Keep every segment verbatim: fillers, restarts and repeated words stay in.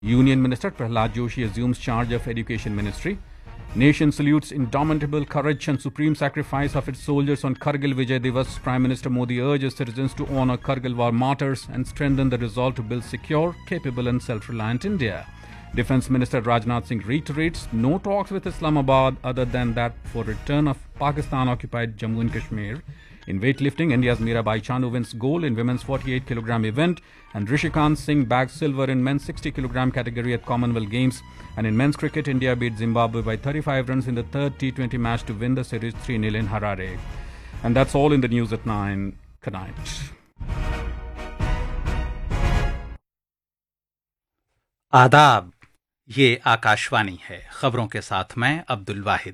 Union Minister Prahlad Joshi assumes charge of Education Ministry. Nation salutes indomitable courage and supreme sacrifice of its soldiers on Kargil Vijay Divas. Prime Minister Modi urges citizens to honor Kargil war martyrs and strengthen the resolve to build secure, capable and self-reliant India. Defence Minister Rajnath Singh reiterates no talks with Islamabad other than that for return of Pakistan-occupied Jammu and Kashmir. In weightlifting, India's Mirabai Chanu wins gold in women's forty-eight kilogram event, and Rishikant Singh bags silver in men's sixty kilogram category at Commonwealth Games. And in men's cricket, India beat Zimbabwe by thirty-five runs in the third T twenty match to win the series three nil in Harare. And that's all in the news at nine. Good night. आदाब, ये आकाशवाणी है। खबरों के साथ मैं अब्दुल वाहिद।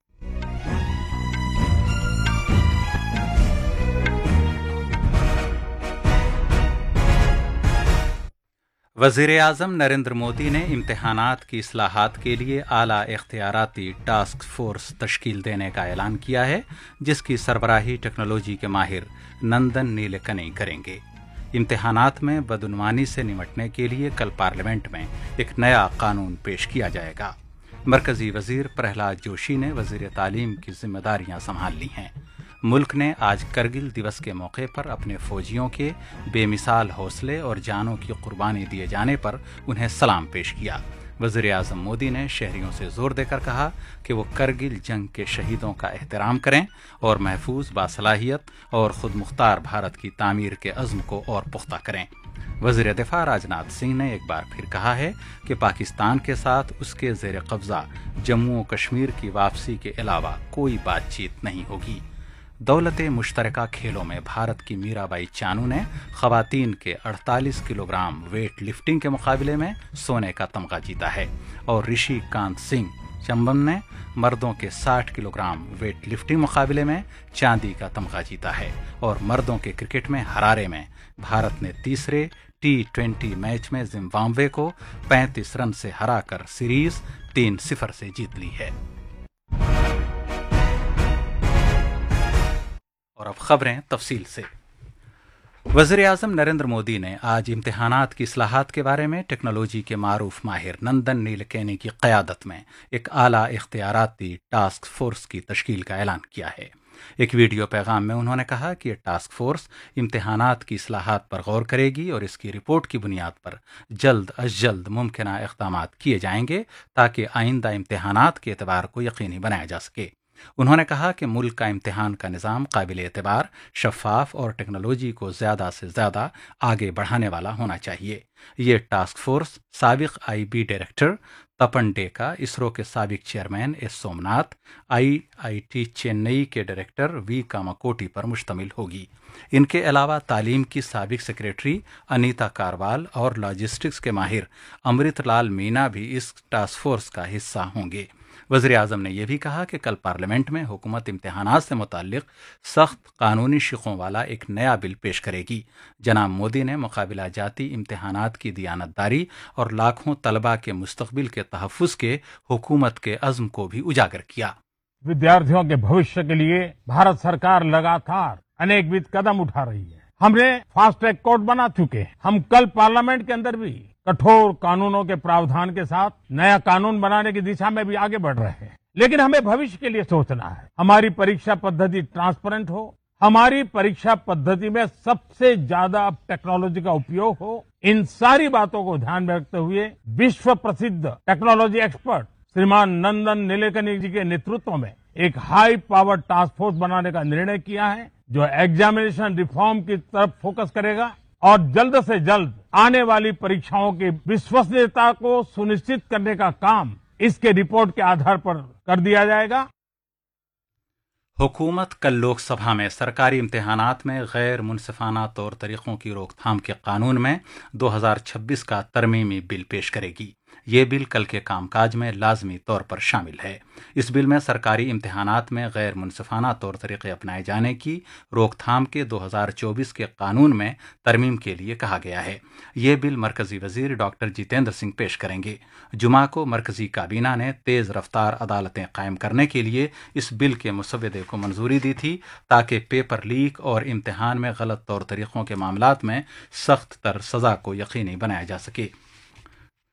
वज़ीर-ए-आज़म नरेंद्र मोदी ने इम्तिहानात की इस्लाहात के लिए आला इख्तियाराती टास्क फोर्स तश्कील देने का ऐलान किया है, जिसकी सरबराही टेक्नोलॉजी के माहिर नंदन नीलेकनी करेंगे। इम्तिहानात में बदउनवानी से निपटने के लिए कल पार्लियामेंट में एक नया कानून पेश किया जाएगा। मरकजी वजीर प्रहलाद जोशी ने वजीर तालीम की जिम्मेदारियां संभाल ली हैं। मुल्क ने आज करगिल दिवस के मौके पर अपने फौजियों के बेमिसाल हौसले और जानों की कुर्बानी दिए जाने पर उन्हें सलाम पेश किया। वज़ीर आज़म मोदी ने शहरियों से जोर देकर कहा कि वो करगिल जंग के शहीदों का एहतराम करें और महफूज, बासलाहियत और खुद मुख्तार भारत की तामीर के अज़्म को और पुख्ता करें। वज़ीर दिफा राजनाथ सिंह ने एक बार फिर कहा है कि पाकिस्तान के साथ उसके ज़ेर कब्ज़ा जम्मू और कश्मीर की वापसी के अलावा कोई बातचीत नहीं होगी। दौलत मुश्तरका खेलों में भारत की मीराबाई चानू ने खवातीन के अड़तालीस किलोग्राम वेट लिफ्टिंग के मुकाबले में सोने का तमगा जीता है और ऋषि कांत सिंह चंबम ने मर्दों के साठ किलोग्राम वेट लिफ्टिंग मुकाबले में चांदी का तमगा जीता है। और मर्दों के क्रिकेट में हरारे में भारत ने तीसरे टी ट्वेंटी मैच में जिम्बाब्वे को पैंतीस रन से हराकर सीरीज तीन सिफर से जीत ली है। और अब खबरें तफसील से। वज़ीर आज़म नरेंद्र मोदी ने आज इम्तिहानात की इस्लाहात के बारे में टेक्नोलॉजी के मारूफ माहिर नंदन नीलेकनी की क़यादत में एक आला इख्तियाराती टास्क फोर्स की तश्कील का ऐलान किया है। एक वीडियो पैगाम में उन्होंने कहा कि यह टास्क फोर्स इम्तिहानात की इस्लाहात पर गौर करेगी और इसकी रिपोर्ट की बुनियाद पर जल्द अज जल्द मुमकिन इक़दामात किए जाएंगे ताकि आइंदा इम्तिहानात के एतबार को यकीनी बनाया जा सके। उन्होंने कहा कि मुल्क का इम्तिहान का निज़ाम काबिल एतबार, शफ़ाफ और टेक्नोलॉजी को ज़्यादा से ज़्यादा आगे बढ़ाने वाला होना चाहिए। ये task force साबिक़ I be director तपन डेका, इसरो के साबिक़ chairman S Somnath, I I T Chennai के डायरेक्टर वी कामाकोटी पर मुश्तमिल होगी। इनके अलावा तालीम की साबिक़ सेक्रेटरी अनीता कारवाल और लॉजिस्टिक्स के माहिर अमृत लाल मीना भी इस टास्क फोर्स का हिस्सा होंगे। वज़ीर आज़म ने यह भी कहा कि कल पार्लियामेंट में हुकूमत इम्तिहानात से मुताल्लिक़ सख्त कानूनी शिकों वाला एक नया बिल पेश करेगी। जनाब मोदी ने मुकाबिला जाती इम्तिहानात की दियानतदारी और लाखों तलबा के मुस्तक़बिल के तहफ़्फ़ुज़ के हुकूमत के अज़्म को भी उजागर किया। विद्यार्थियों के भविष्य के लिए भारत सरकार लगातार अनेकविध कदम उठा रही है। हमने फास्ट ट्रैक कोर्ट बना चुके हैं। हम कल पार्लियामेंट के अंदर भी कठोर कानूनों के प्रावधान के साथ नया कानून बनाने की दिशा में भी आगे बढ़ रहे हैं। लेकिन हमें भविष्य के लिए सोचना है। हमारी परीक्षा पद्धति ट्रांसपेरेंट हो, हमारी परीक्षा पद्धति में सबसे ज्यादा टेक्नोलॉजी का उपयोग हो। इन सारी बातों को ध्यान में रखते हुए विश्व प्रसिद्ध टेक्नोलॉजी एक्सपर्ट श्रीमान नंदन नीलेकनी जी के नेतृत्व में एक हाई पावर टास्क फोर्स बनाने का निर्णय किया है, जो एग्जामिनेशन रिफॉर्म की तरफ फोकस करेगा और जल्द से जल्द आने वाली परीक्षाओं की विश्वसनीयता को सुनिश्चित करने का काम इसके रिपोर्ट के आधार पर कर दिया जाएगा। हुकूमत कल लोकसभा में सरकारी इम्तिहानात में गैर मुनसिफाना तौर तरीक़ों की रोकथाम के कानून में दो हज़ार छब्बीस का तरमीमी बिल पेश करेगी। ये बिल कल के कामकाज में लाजमी तौर पर शामिल है। इस बिल में सरकारी इम्तिहानात में गैर मुनसिफाना तौर तरीक़े अपनाए जाने की रोकथाम के दो हज़ार चौबीस के कानून में तरमीम के लिए कहा गया है। ये बिल मरकजी वजीर डॉक्टर जितेंद्र सिंह पेश करेंगे। जुमा को मरकजी काबीना ने तेज़ रफ्तार अदालतें कायम करने के लिए इस बिल के मुसवदे को मंजूरी दी थी, ताकि पेपर लीक और इम्तिहान में गलत तौर तरीक़ों के मामलात में सख्त तर सज़ा को यकीनी बनाया जा सके।